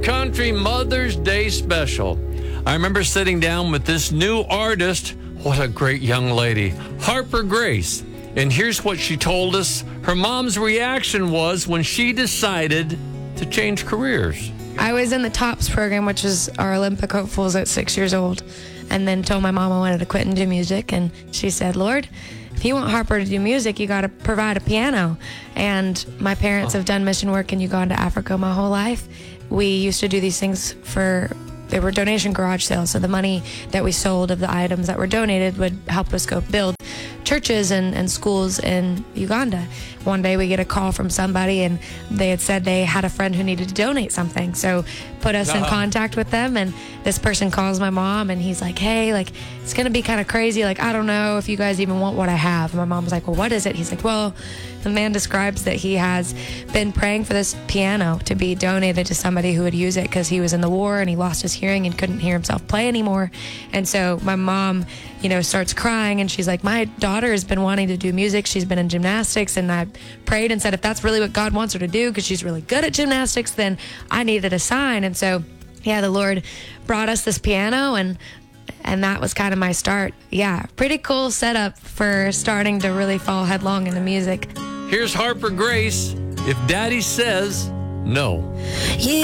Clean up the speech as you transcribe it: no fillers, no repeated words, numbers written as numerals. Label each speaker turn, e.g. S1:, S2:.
S1: Country Mother's Day special. I remember sitting down with this new artist. What a great young lady, Harper Grace. And here's what she told us her mom's reaction was when she decided to change careers.
S2: I was in the TOPS program, which is our Olympic hopefuls at 6 years old, and then told my mom I wanted to quit and do music. And she said, Lord, if you want Harper to do music, you got to provide a piano. And my parents have done mission work in Uganda, Africa my whole life. We used to do these things they were donation garage sales. So the money that we sold of the items that were donated would help us go build churches and schools in Uganda. One day we get a call from somebody, and they had said they had a friend who needed to donate something. So put us in contact with them, and this person calls my mom, and he's like, hey, like, it's going to be kind of crazy. Like, I don't know if you guys even want what I have. And my mom's like, well, what is it? He's like, well, the man describes that he has been praying for this piano to be donated to somebody who would use it because he was in the war and he lost his hearing and couldn't hear himself play anymore. And so my mom, starts crying, and she's like, my daughter has been wanting to do music. She's been in gymnastics, and I prayed and said, if that's really what God wants her to do, because she's really good at gymnastics, then I needed a sign. And so, the Lord brought us this piano, and that was kind of my start. Yeah, pretty cool setup for starting to really fall headlong into music.
S1: Here's Harper Grace, If Daddy Says No.